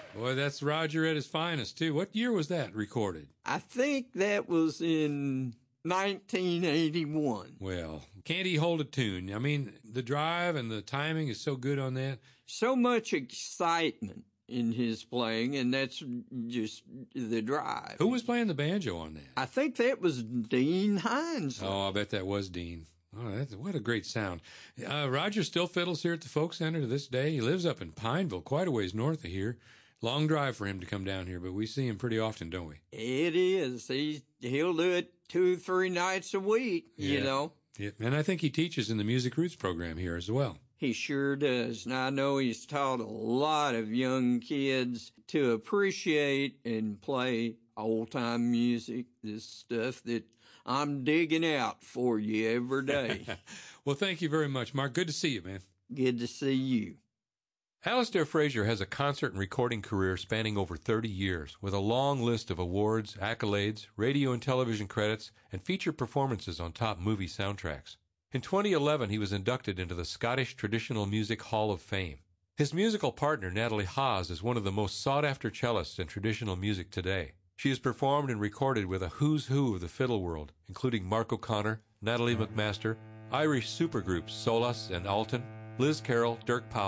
Boy, that's Roger at his finest, too. What year was that recorded? I think that was in 1981. Well, can't he hold a tune? I mean, the drive and the timing is so good on that. So much excitement in his playing, and that's just the drive. Who was playing the banjo on that? I think that was Dean Hines. Oh, I bet that was Dean. Oh, what a great sound. Roger still fiddles here at the Folk Center to this day. He lives up in Pineville, quite a ways north of here. Long drive for him to come down here, but we see him pretty often, don't we? It is. He'll do it 2-3 nights a week, you know. Yeah. And I think he teaches in the Music Roots program here as well. He sure does. And I know he's taught a lot of young kids to appreciate and play old-time music, this stuff that I'm digging out for you every day. Well, thank you very much, Mark. Good to see you, man. Good to see you. Alistair Fraser has a concert and recording career spanning over 30 years, with a long list of awards, accolades, radio and television credits, and featured performances on top movie soundtracks. In 2011, he was inducted into the Scottish Traditional Music Hall of Fame. His musical partner, Natalie Haas, is one of the most sought-after cellists in traditional music today. She has performed and recorded with a who's who of the fiddle world, including Mark O'Connor, Natalie McMaster, Irish supergroups Solas and Alton, Liz Carroll, Dirk Powell,